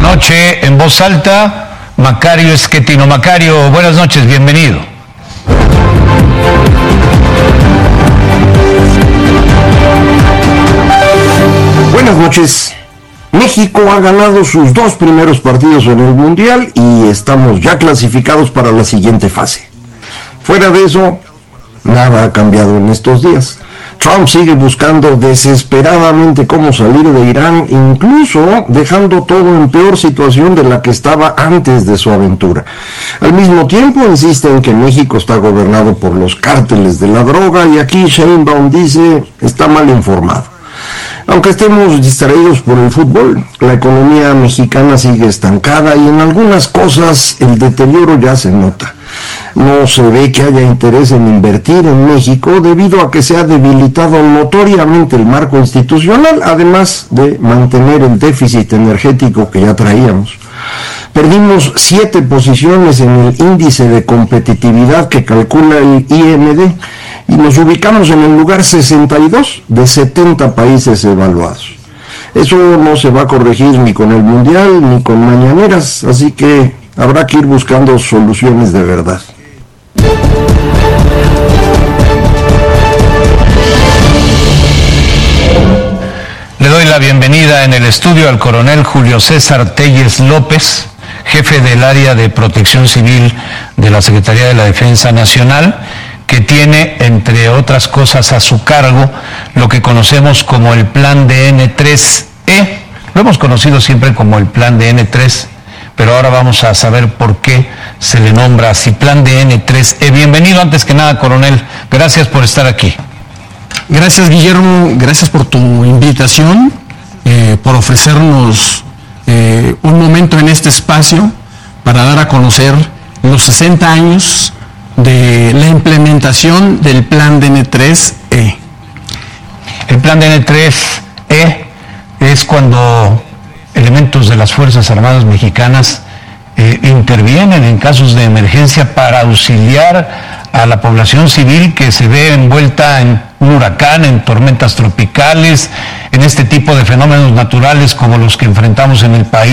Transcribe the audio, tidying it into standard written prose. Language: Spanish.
Esta noche, en voz alta, Macario Schettino. Macario, buenas noches, bienvenido. Buenas noches. México ha ganado sus 2 primeros partidos en el Mundial y estamos ya clasificados para la siguiente fase. Fuera de eso, nada ha cambiado en estos días. Trump sigue buscando desesperadamente cómo salir de Irán, incluso dejando todo en peor situación de la que estaba antes de su aventura. Al mismo tiempo insiste en que México está gobernado por los cárteles de la droga y aquí Sheinbaum dice está mal informado. Aunque estemos distraídos por el fútbol, la economía mexicana sigue estancada y en algunas cosas el deterioro ya se nota. No se ve que haya interés en invertir en México debido a que se ha debilitado notoriamente el marco institucional, además de mantener el déficit energético que ya traíamos. Perdimos 7 posiciones en el índice de competitividad que calcula el IMD y nos ubicamos en el lugar 62 de 70 países evaluados. Eso no se va a corregir ni con el Mundial ni con mañaneras, así que habrá que ir buscando soluciones de verdad. Le doy la bienvenida en el estudio al coronel Julio César Telles López, jefe del área de Protección Civil de la Secretaría de la Defensa Nacional, que tiene, entre otras cosas, a su cargo lo que conocemos como el Plan de N3E. Lo hemos conocido siempre como el Plan de N3, pero ahora vamos a saber por qué se le nombra así, Plan de N3E. Bienvenido antes que nada, coronel. Gracias por estar aquí. Gracias, Guillermo. Gracias por tu invitación, por ofrecernos un momento en este espacio para dar a conocer los 60 años de la implementación del Plan de N3E. El Plan de N3E es cuando elementos de las Fuerzas Armadas Mexicanas intervienen en casos de emergencia para auxiliar a la población civil que se ve envuelta en un huracán, en tormentas tropicales, en este tipo de fenómenos naturales como los que enfrentamos en el país.